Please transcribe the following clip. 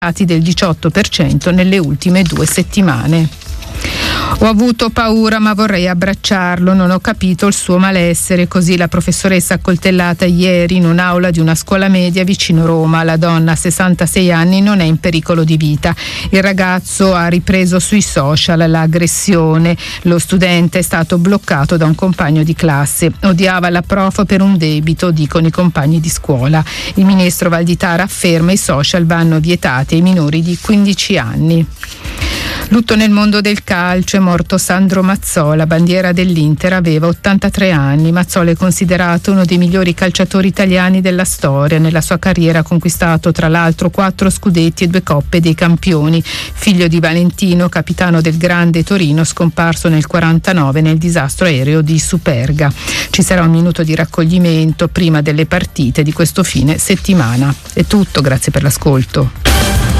del 18% nelle ultime 2 settimane. Ho avuto paura ma vorrei abbracciarlo, non ho capito il suo malessere, così la professoressa accoltellata ieri in un'aula di una scuola media vicino Roma. La donna, 66 anni, non è in pericolo di vita. Il ragazzo ha ripreso sui social l'aggressione. Lo studente è stato bloccato da un compagno di classe. Odiava la prof per un debito, dicono i compagni di scuola. Il ministro Valditara afferma i social vanno vietati ai minori di 15 anni. Lutto nel mondo del calcio, è morto Sandro Mazzola, bandiera dell'Inter, aveva 83 anni. Mazzola è considerato uno dei migliori calciatori italiani della storia. Nella sua carriera ha conquistato tra l'altro 4 scudetti e 2 coppe dei campioni. Figlio di Valentino, capitano del Grande Torino, scomparso nel 49 nel disastro aereo di Superga. Ci sarà un minuto di raccoglimento prima delle partite di questo fine settimana. È tutto, grazie per l'ascolto.